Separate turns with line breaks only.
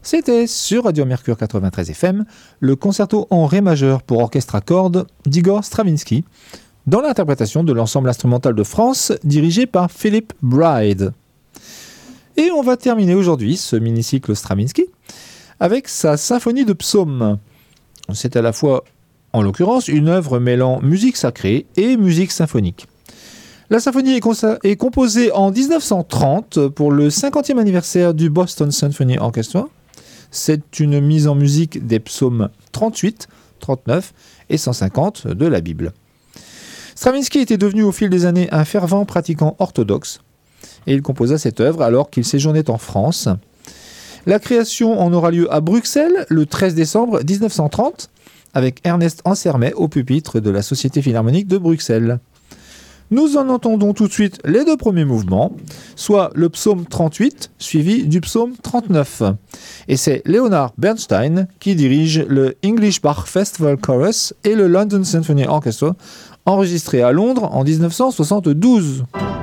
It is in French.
C'était sur Radio Mercure 93 FM, le concerto en ré majeur pour orchestre à cordes d'Igor Stravinsky, dans l'interprétation de l'ensemble instrumental de France dirigé par Philip Bride. Et on va terminer aujourd'hui ce mini-cycle Stravinsky avec sa symphonie de psaumes. C'est à la fois, en l'occurrence, une œuvre mêlant musique sacrée et musique symphonique. La symphonie est composée en 1930 pour le 50e anniversaire du Boston Symphony Orchestra. C'est une mise en musique des psaumes 38, 39 et 150 de la Bible. Stravinsky était devenu au fil des années un fervent pratiquant orthodoxe et il composa cette œuvre alors qu'il séjournait en France. La création en aura lieu à Bruxelles le 13 décembre 1930 avec Ernest Ansermet au pupitre de la Société Philharmonique de Bruxelles. Nous en entendons tout de suite les deux premiers mouvements, soit le psaume 38 suivi du psaume 39. Et c'est Leonard Bernstein qui dirige le English Bach Festival Chorus et le London Symphony Orchestra, enregistré à Londres en 1972.